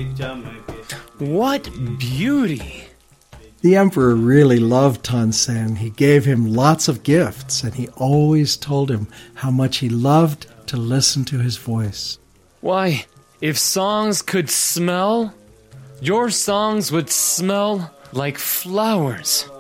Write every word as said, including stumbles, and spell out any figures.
What beauty! The emperor really loved Tan Sen. He gave him lots of gifts, and he always told him how much he loved to listen to his voice. Why, if songs could smell, your songs would smell like flowers.